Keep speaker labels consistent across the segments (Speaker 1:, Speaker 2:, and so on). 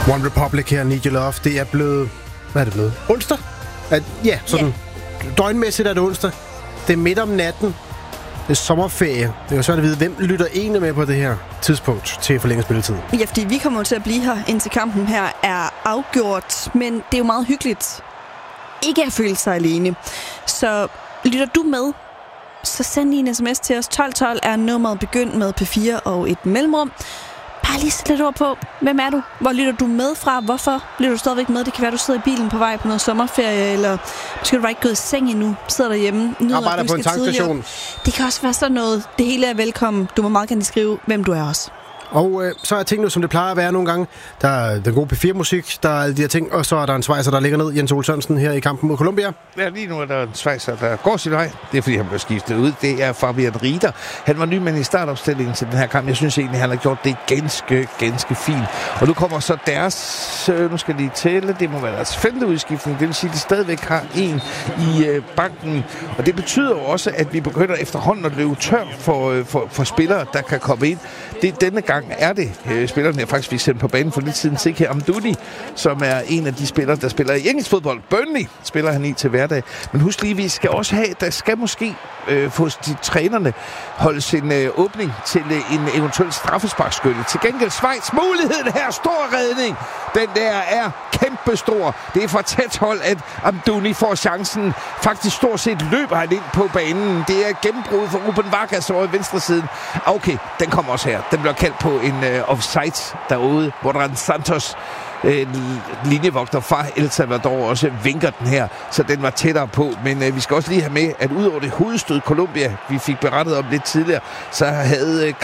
Speaker 1: One Republic her, Need Your Love. Det er blevet... Hvad er det blevet? Onsdag? Ja, sådan døgnmæssigt er det onsdag. Det er midt om natten. Det er sommerferie. Det er jo svært at vide, hvem lytter egentlig med på det her tidspunkt til forlænget spilletid.
Speaker 2: Ja, fordi vi kommer til at blive her, indtil kampen her er afgjort. Men det er jo meget hyggeligt ikke at føle sig alene. Så lytter du med, så send lige en sms til os. 1212 er nummeret, begynd med P4 og et mellemrum. Bare lige sæt lidt ord på, hvem er du? Hvor lytter du med fra? Hvorfor lytter du stadigvæk med? Det kan være, du sidder i bilen på vej på noget sommerferie, eller måske du bare ikke gået i seng endnu, sidder derhjemme.
Speaker 1: Arbejder på en tankstation.
Speaker 2: Det kan også være sådan noget. Det hele er velkommen. Du må meget gerne skrive, hvem du er også.
Speaker 1: Og så er tingene, som det plejer at være nogle gange. Der er den gode P4-musik, der er alle de her ting, og så er der en svejser, der ligger ned, Jens Ole Sørensen, her i kampen mod Colombia.
Speaker 3: Ja, lige nu er der en svejser, der går sin vej. Det er, fordi han blev skiftet ud. Det er Fabian Rieder. Han var ny mand i startopstillingen til den her kamp. Jeg synes egentlig, han har gjort det ganske fint. Og nu kommer så deres, nu skal de tælle, det må være deres 5. udskiftning. Det vil sige, at de stadigvæk har en i banken. Og det betyder jo også, at vi begynder efterhånden at løbe tør for spillere, der kan komme ind. Denne gang er det spillerne, jeg faktisk fik sendt på banen for lidt siden, Sikhe Amdouni, som er en af de spillere, der spiller i engelsk fodbold. Burnley spiller han i til hverdag. Men husk lige, vi skal også have, der skal måske hos de trænerne holdes en åbning til en eventuel straffesparkskytte. Til gengæld Schweiz muligheden her, stor redning. Den der er kæmpestor. Det er for tæt hold, at Amdouni får chancen. Faktisk stort set løber han ind på banen. Det er gennembrud for Ruben Vargas over i venstre siden. Okay, den kommer også her. Den bliver kaldt på en offside derude, hvor der er en Santos linjevogter fra El Salvador også vinker den her, så den var tættere på. Men vi skal også lige have med, at udover det hovedstød Colombia, vi fik berettet om lidt tidligere, så havde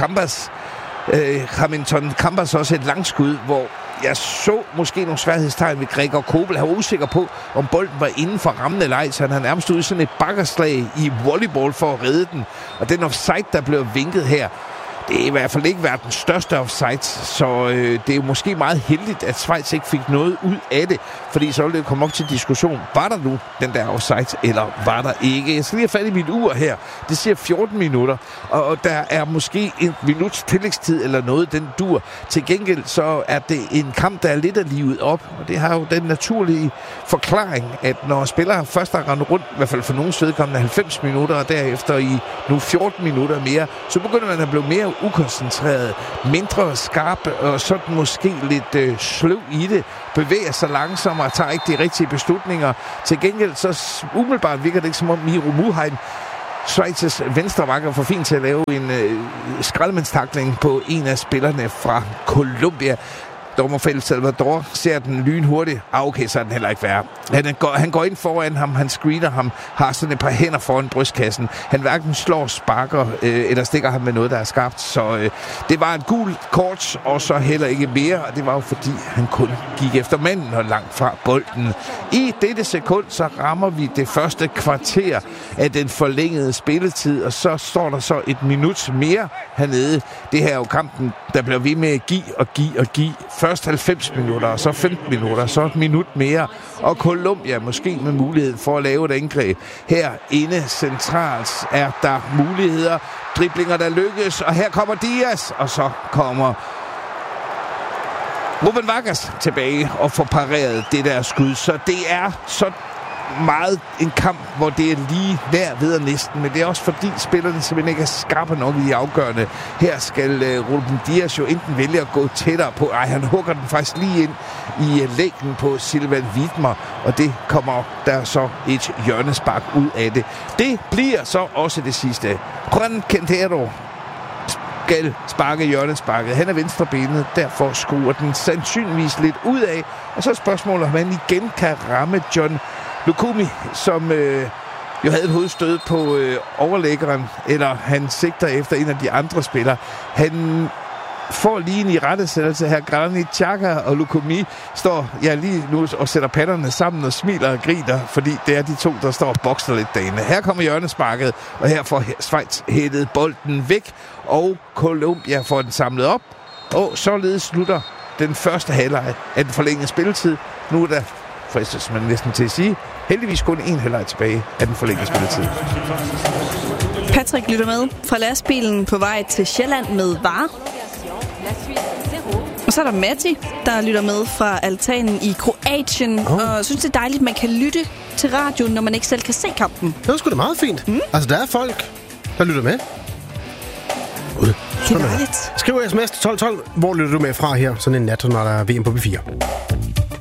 Speaker 3: Hamilton Cambas også et langskud, hvor jeg så måske nogle sværhedstegn ved Gregor Kobel. Han var usikker på, om bolden var inden for rammen eller ej, så han nærmest ud i sådan et bakkerslag i volleyball for at redde den. Og den offside, der blev vinket her, det er i hvert fald ikke verdens største offside, så det er jo måske meget heldigt, at Schweiz ikke fik noget ud af det, fordi så ville det komme op til diskussion. Var der nu den der offside, eller var der ikke? Jeg skal lige have fat i mit ur her. Det siger 14 minutter, og der er måske en minuts tillægstid eller noget, den dur. Til gengæld så er det en kamp, der er lidt af livet op, og det har jo den naturlige forklaring, at når spillere først har rendt rundt, i hvert fald for nogle vedkommende 90 minutter, og derefter i nu 14 minutter mere, så begynder man at blive mere ukoncentreret, mindre skarp og sådan måske lidt sløv i det, bevæger sig langsommere og tager ikke de rigtige beslutninger. Til gengæld så umiddelbart virker det ikke som om Miro Muheim, Schweiz's venstrebacker, for fint til at lave en skraldmandstakling på en af spillerne fra Colombia. Dommer for El Salvador ser den lynhurtigt. Okay, så er den heller ikke værre. Han går ind foran ham, han screener ham, har sådan et par hænder foran brystkassen. Han hverken slår, sparker eller stikker ham med noget, der er skarpt. Så det var et gult kort, og så heller ikke mere. Og det var jo fordi, han kun gik efter manden og langt fra bolden. I dette sekund, så rammer vi det første kvarter af den forlængede spilletid, og så står der så et minut mere hernede. Det her er jo kampen, der bliver ved med at give. Først 90 minutter, så 15 minutter, så et minut mere. Og Colombia måske med mulighed for at lave et angreb. Herinde centralt er der muligheder. Driblinger, der lykkes. Og her kommer Diaz. Og så kommer Ruben Vargas tilbage og får pareret det der skud. Så det er så meget en kamp, hvor det er lige nær ved næsten, men det er også fordi spillerne simpelthen ikke er skarpe nok i de afgørende. Her skal Ruben Diaz jo enten vælge at gå tættere på. Han hugger den faktisk lige ind i læggen på Silvan Widmer, og det kommer der så et hjørnespark ud af det. Det bliver så også det sidste. Juan Quintero skal sparke hjørnesparket. Han er venstrebenet, derfor skruer den sandsynligvis lidt ud af. Og så er spørgsmålet, om han igen kan ramme John Lukumi, som jo havde et hovedstød på overlæggeren, eller han sigter efter en af de andre spillere. Han får lige en irettesættelse her. Granit Xhaka og Lukumi står lige nu og sætter patterne sammen og smiler og griner, fordi det er de to, der står og bokser lidt derinde. Her kommer hjørnesparket, og her får Schweiz hættet bolden væk, og Colombia får den samlet op, og således slutter den første halvleg af den forlængede spilletid. Nu er der, fristes man næsten til at sige, heldigvis kun en halvleg tilbage af den forlængede spilletid.
Speaker 2: Patrick lytter med fra lastbilen på vej til Sjælland med varer.
Speaker 4: La suite 0.
Speaker 2: Og så er der Matti, der lytter med fra altanen i Kroatien, og synes, det er dejligt, at man kan lytte til radioen, når man ikke selv kan se kampen.
Speaker 1: Det var sgu da meget fint. Altså, der er folk, der lytter med.
Speaker 2: Det er dejligt.
Speaker 1: Skriv sms til 1212. Hvor lytter du med fra her? Sådan en nat, når der er VM på B4.